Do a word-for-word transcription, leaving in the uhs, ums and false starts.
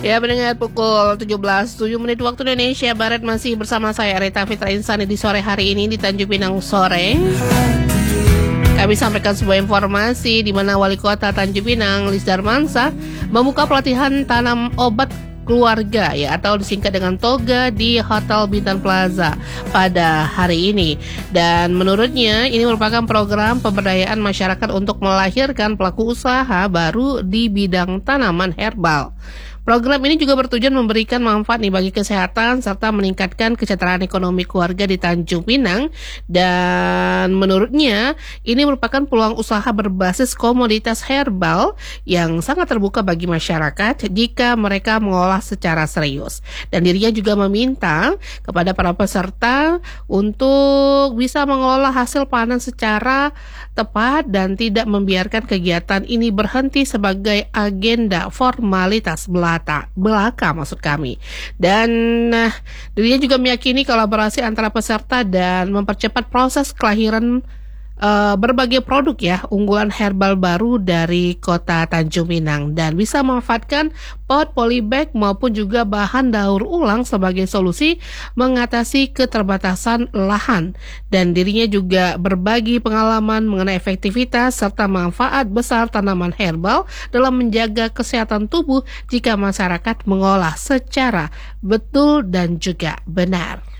Ya, pendengar, pukul tujuh belas tujuh menit waktu Indonesia Barat masih bersama saya Rita Fitra Insani di sore hari ini di Tanjung Pinang sore. Kami sampaikan sebuah informasi di mana Wali Kota Tanjung Pinang, Lis Darmansyah, membuka pelatihan tanam obat keluarga ya atau disingkat dengan TOGA di Hotel Bintan Plaza pada hari ini. Dan menurutnya ini merupakan program pemberdayaan masyarakat untuk melahirkan pelaku usaha baru di bidang tanaman herbal. Program ini juga bertujuan memberikan manfaat nih bagi kesehatan serta meningkatkan kesejahteraan ekonomi keluarga di Tanjung Pinang. Dan menurutnya ini merupakan peluang usaha berbasis komoditas herbal yang sangat terbuka bagi masyarakat jika mereka mengolah secara serius. Dan dirinya juga meminta kepada para peserta untuk bisa mengolah hasil panen secara tepat dan tidak membiarkan kegiatan ini berhenti sebagai agenda formalitas belaka. belaka maksud kami. Dan nah, dirinya juga meyakini kolaborasi antara peserta dan mempercepat proses kelahiran uh, berbagai produk ya unggulan herbal baru dari kota Tanjung Pinang dan bisa memanfaatkan pot polybag maupun juga bahan daur ulang sebagai solusi mengatasi keterbatasan lahan. Dan dirinya juga berbagi pengalaman mengenai efektivitas serta manfaat besar tanaman herbal dalam menjaga kesehatan tubuh jika masyarakat mengolah secara betul dan juga benar.